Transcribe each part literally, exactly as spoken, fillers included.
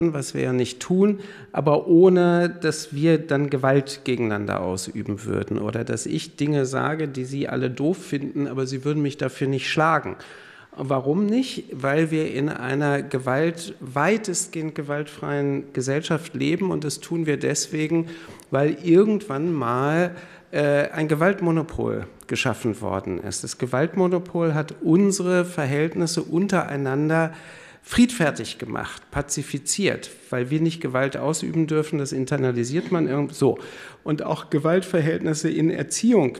was wir ja nicht tun, aber ohne, dass wir dann Gewalt gegeneinander ausüben würden oder dass ich Dinge sage, die Sie alle doof finden, aber Sie würden mich dafür nicht schlagen. Warum nicht? Weil wir in einer Gewalt, weitestgehend gewaltfreien Gesellschaft leben und das tun wir deswegen, weil irgendwann mal äh, ein Gewaltmonopol geschaffen worden ist. Das Gewaltmonopol hat unsere Verhältnisse untereinander friedfertig gemacht, pazifiziert, weil wir nicht Gewalt ausüben dürfen, das internalisiert man irgendwie so. Und auch Gewaltverhältnisse in Erziehung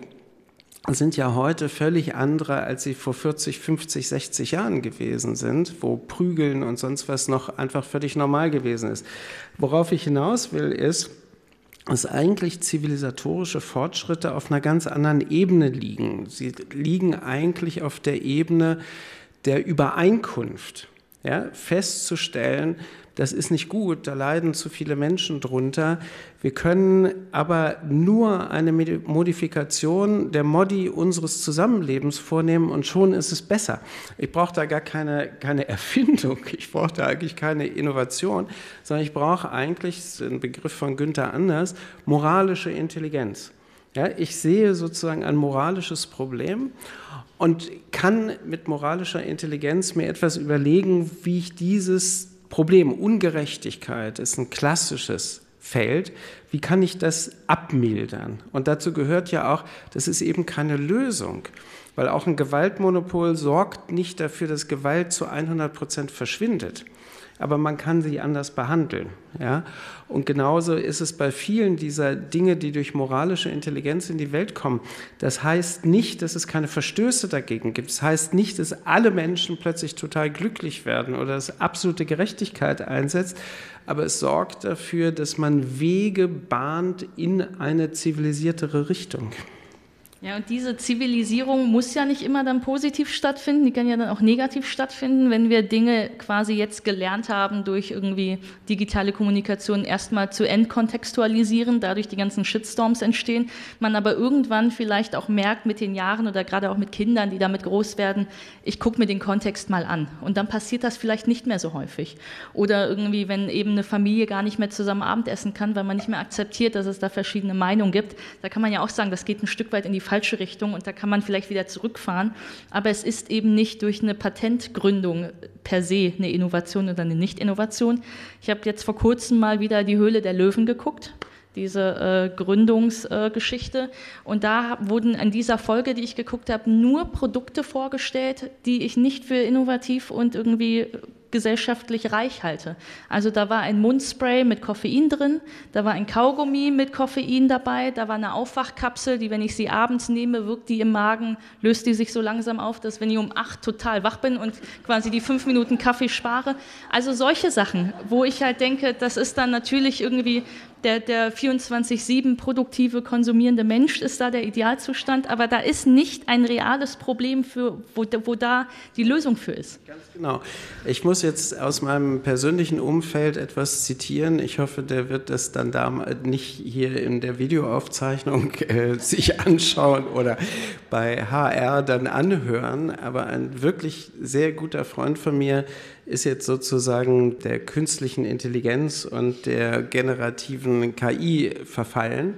sind ja heute völlig andere, als sie vor vierzig, fünfzig, sechzig Jahren gewesen sind, wo Prügeln und sonst was noch einfach völlig normal gewesen ist. Worauf ich hinaus will, ist, dass eigentlich zivilisatorische Fortschritte auf einer ganz anderen Ebene liegen. Sie liegen eigentlich auf der Ebene der Übereinkunft. Ja, festzustellen, das ist nicht gut, da leiden zu viele Menschen drunter. Wir können aber nur eine Modifikation der Modi unseres Zusammenlebens vornehmen und schon ist es besser. Ich brauche da gar keine, keine Erfindung, ich brauche da eigentlich keine Innovation, sondern ich brauche eigentlich, das ist ein Begriff von Günther Anders, moralische Intelligenz. Ja, ich sehe sozusagen ein moralisches Problem und kann mit moralischer Intelligenz mir etwas überlegen, wie ich dieses Problem, Ungerechtigkeit ist ein klassisches Feld, wie kann ich das abmildern? Und dazu gehört ja auch, das ist eben keine Lösung, weil auch ein Gewaltmonopol sorgt nicht dafür, dass Gewalt zu hundert Prozent verschwindet. Aber man kann sie anders behandeln. Ja? Und genauso ist es bei vielen dieser Dinge, die durch moralische Intelligenz in die Welt kommen. Das heißt nicht, dass es keine Verstöße dagegen gibt. Das heißt nicht, dass alle Menschen plötzlich total glücklich werden oder dass absolute Gerechtigkeit einsetzt. Aber es sorgt dafür, dass man Wege bahnt in eine zivilisiertere Richtung. Ja, und diese Zivilisierung muss ja nicht immer dann positiv stattfinden, die kann ja dann auch negativ stattfinden, wenn wir Dinge quasi jetzt gelernt haben, durch irgendwie digitale Kommunikation erstmal zu entkontextualisieren, dadurch die ganzen Shitstorms entstehen, man aber irgendwann vielleicht auch merkt mit den Jahren oder gerade auch mit Kindern, die damit groß werden, ich gucke mir den Kontext mal an und dann passiert das vielleicht nicht mehr so häufig. Oder irgendwie, wenn eben eine Familie gar nicht mehr zusammen Abendessen kann, weil man nicht mehr akzeptiert, dass es da verschiedene Meinungen gibt, da kann man ja auch sagen, das geht ein Stück weit in die falsche Richtung und da kann man vielleicht wieder zurückfahren, aber es ist eben nicht durch eine Patentgründung per se eine Innovation oder eine Nicht-Innovation. Ich habe jetzt vor kurzem mal wieder die Höhle der Löwen geguckt, diese äh, Gründungsgeschichte äh, und da wurden in dieser Folge, die ich geguckt habe, nur Produkte vorgestellt, die ich nicht für innovativ und irgendwie gesellschaftlich reich halte. Also da war ein Mundspray mit Koffein drin, da war ein Kaugummi mit Koffein dabei, da war eine Aufwachkapsel, die, wenn ich sie abends nehme, wirkt die im Magen, löst die sich so langsam auf, dass wenn ich um acht total wach bin und quasi die fünf Minuten Kaffee spare. Also solche Sachen, wo ich halt denke, das ist dann natürlich irgendwie der, der vierundzwanzig sieben produktive, konsumierende Mensch ist da der Idealzustand, aber da ist nicht ein reales Problem, für, wo, wo da die Lösung für ist. Ganz genau. Ich muss jetzt aus meinem persönlichen Umfeld etwas zitieren. Ich hoffe, der wird das dann da nicht hier in der Videoaufzeichnung äh, sich anschauen oder bei H R dann anhören, aber ein wirklich sehr guter Freund von mir ist jetzt sozusagen der künstlichen Intelligenz und der generativen K I verfallen.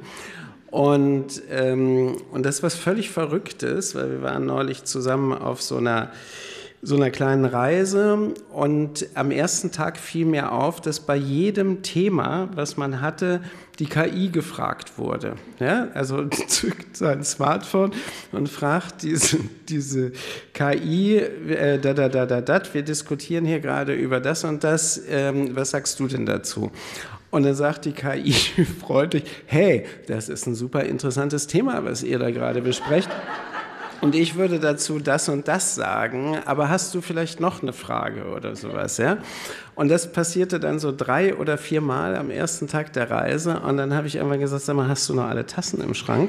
Und, ähm, und das ist was völlig Verrücktes, weil wir waren neulich zusammen auf so einer, so einer kleinen Reise und am ersten Tag fiel mir auf, dass bei jedem Thema, was man hatte, die K I gefragt wurde. Ja, also zückt sein Smartphone und fragt diese, diese K I, äh, da, da, da, da, da, wir diskutieren hier gerade über das und das, ähm, was sagst du denn dazu? Und dann sagt die K I freundlich, hey, das ist ein super interessantes Thema, was ihr da gerade besprecht. Und ich würde dazu das und das sagen, aber hast du vielleicht noch eine Frage oder sowas, ja? Und das passierte dann so drei oder vier Mal am ersten Tag der Reise und dann habe ich irgendwann gesagt, sag mal, hast du noch alle Tassen im Schrank?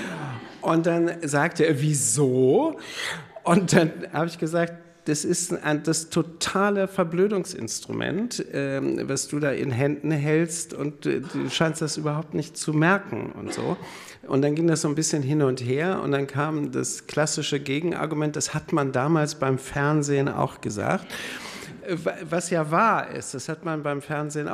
Und dann sagte er, wieso? Und dann habe ich gesagt, das ist ein, das totale Verblödungsinstrument, ähm, was du da in Händen hältst und äh, du scheinst das überhaupt nicht zu merken und so. Und dann ging das so ein bisschen hin und her und dann kam das klassische Gegenargument, das hat man damals beim Fernsehen auch gesagt. was ja wahr ist, das hat man beim Fernsehen